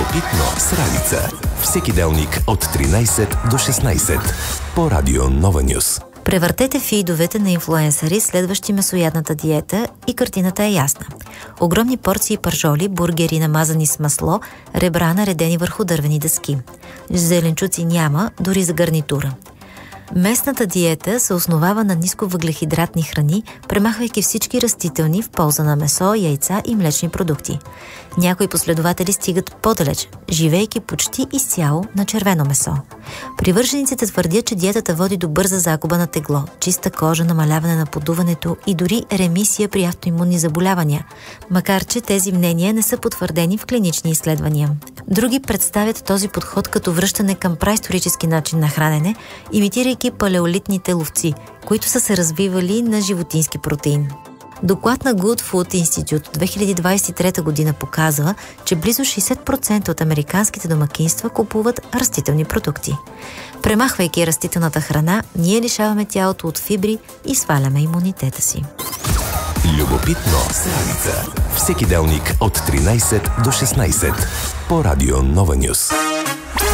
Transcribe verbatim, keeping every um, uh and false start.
Любопитно с Ралица. Всеки делник от тринайсет до шестнайсет по Радио Нова Нюс. Превъртете фидовете на инфлуенсъри, следващи месоядната диета, и картината е ясна. Огромни порции пържоли, бургери намазани с масло, ребра наредени върху дървени дъски. Зеленчуци няма, дори за гарнитура. Местната диета се основава на нисковъглехидратни храни, премахвайки всички растителни в полза на месо, яйца и млечни продукти. Някои последователи стигат по-далеч, живейки почти изцяло на червено месо. Привържениците твърдят, че диетата води до бърза загуба на тегло, чиста кожа, намаляване на подуването и дори ремисия при автоимунни заболявания, макар че тези мнения не са потвърдени в клинични изследвания. Други представят този подход като връщане към праисторически начин на хранене, имитирайки палеолитните ловци, които са се развивали на животински протеин. Доклад на Good Food Institute от две хиляди двайсет и трета година показва, че близо шейсет процента от американските домакинства купуват растителни продукти. Премахвайки растителната храна, ние лишаваме тялото от фибри и сваляме имунитета си. Любопитно с Ралица. Всеки делник от тринайсет до шестнайсет по Радио Нова Нюс.